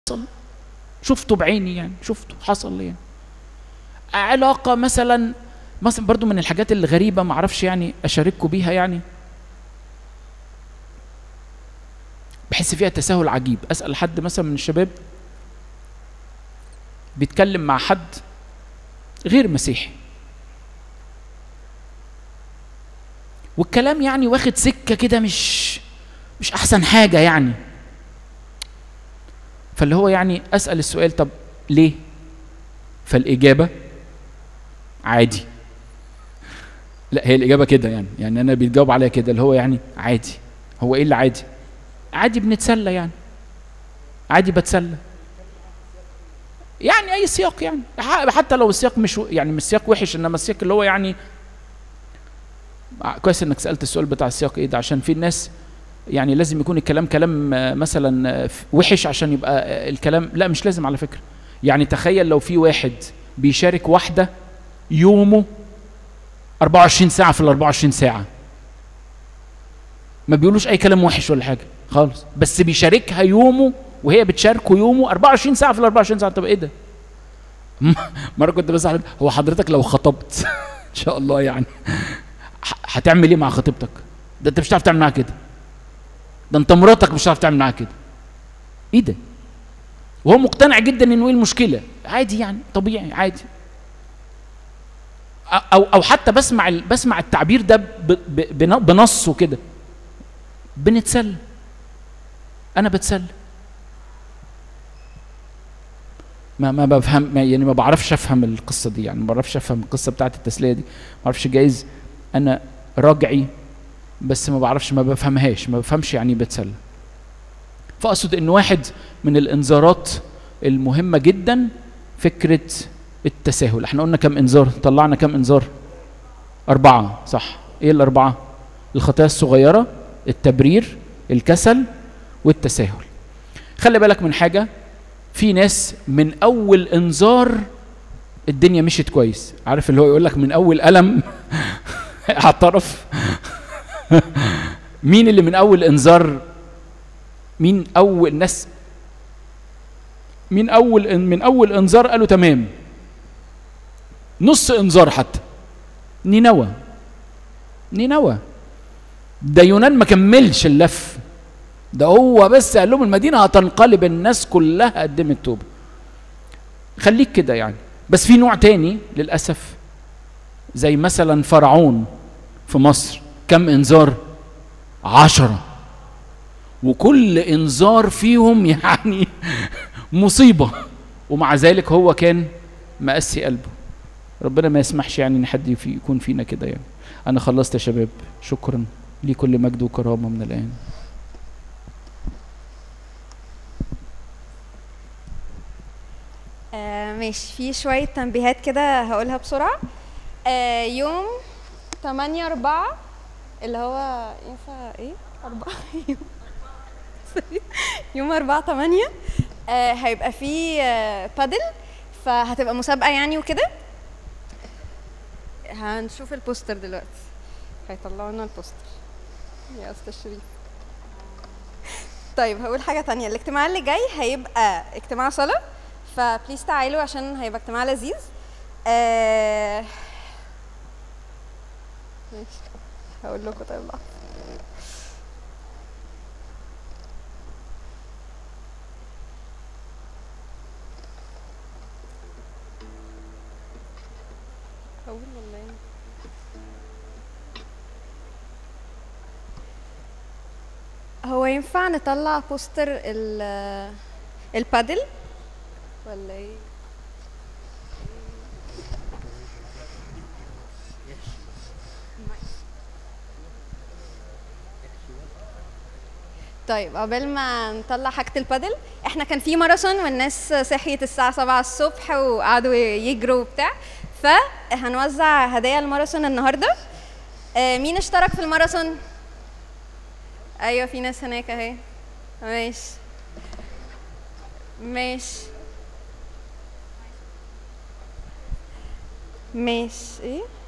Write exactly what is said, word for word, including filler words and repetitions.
شفته بعيني يعني، شفته حصل لي يعني. علاقة مثلا مثلا برضو من الحاجات الغريبة ما اعرفش يعني اشارككم بيها يعني، بحس فيها تساهل عجيب. اسأل حد مثلا من الشباب بيتكلم مع حد غير مسيحي، والكلام يعني واخد سكة كده مش مش احسن حاجة يعني، فاللي هو يعني اسأل السؤال طب ليه؟ فالإجابة عادي. لا هي الإجابة كده يعني، يعني أنا بيتجاوب عليا كده اللي هو يعني عادي. هو إيه اللي عادي؟ عادي بنتسلى يعني، عادي بتسلى يعني أي سياق يعني، حتى لو السياق مش يعني مش سياق وحش، إنما السياق اللي هو يعني كويس إنك سألت السؤال بتاع السياق إيه ده، عشان في الناس يعني لازم يكون الكلام كلام مثلا وحش عشان يبقى الكلام، لا مش لازم على فكرة. يعني تخيل لو في واحد بيشارك واحدة يومه أربعة وعشرين ساعة في ال أربعة وعشرين ساعة، ما بيقولوش أي كلام وحش ولا حاجة خالص، بس بيشاركها يومه وهي بتشاركه يومه أربعة وعشرين ساعة في ال أربعة وعشرين ساعة. طب إيه ده؟ مرة كنت بسأل هو حضرتك لو خطبت إن شاء الله يعني هتعمل إيه مع خطيبتك؟ ده أنت مش هتعرف تعمل معاها كده، ده أنت مراتك مش هتعرف تعمل معاها كده. إيه ده؟ وهو مقتنع جدا إنه إيه المشكلة؟ عادي يعني طبيعي عادي. او او حتى بسمع بسمع التعبير ده بنصه كده، بنتسلى، انا بتسلى. ما ما بفهم ما يعني ما بعرفش افهم القصه دي يعني، ما بعرفش افهم القصه بتاعت التسليه دي، ما بعرفش. جايز انا راجعي بس ما بعرفش، ما بفهمهاش، ما بفهمش يعني بتسلى. فاقصد ان واحد من الانذارات المهمه جدا فكره التساهل. احنا قلنا كم انذار؟ طلعنا كم انذار؟ أربعة صح. ايه الأربعة؟ الخطايا الصغيرة، التبرير، الكسل، والتساهل. خلي بالك من حاجة، في ناس من أول إنذار الدنيا مشيت كويس، عارف اللي هو يقول لك من أول ألم اعترف. مين اللي من أول إنذار؟ مين أول ناس؟ مين أول من أول إنذار قالوا تمام؟ نص إنذار حتى. نينوى. نينوى ده يونان ما كملش اللف ده، هو بس قال لهم المدينه هتنقلب، الناس كلها قدمت توبه. خليك كده يعني. بس في نوع تاني للاسف، زي مثلا فرعون في مصر، كم انذار؟ عشرة، وكل انذار فيهم يعني مصيبه، ومع ذلك هو كان مقسي قلبه. ربنا ما يسمحش يعني ان حد في يكون فينا كده يعني. انا خلصت يا شباب، شكرا. لي كل مجد وكرامه من الان. آه ماشي، في شويه تنبيهات كده هقولها بسرعه. آه يوم تمانية أربعة اللي هو ينفع ايه أربعة يوم أربعة تمانية آه هيبقى فيه آه بادل، فهتبقى مسابقه يعني وكده. هنشوف البوستر دلوقتي، هيطلعوا لنا البوستر يا استاذ شريف. طيب هقول حاجه تانية، الاجتماع اللي جاي هيبقى اجتماع صلاه، فبليز تعالوا عشان هيبقى اجتماع لذيذ. آه... ماشي هقول لكم. طيب بقى هقول ولا ايه؟ هو ينفع نطلع بوستر ال البادل ولا ايه؟ طيب قبل ما نطلع حاجة البادل، احنا كان في ماراثون والناس صحيت الساعة سبعة الصبح وقعدوا يجروا وبتاع، فهنوزع هدايا الماراثون النهارده. آه مين اشترك في الماراثون؟ ايوه في ناس هناك اهي. ماشي ماشي ماشي ايه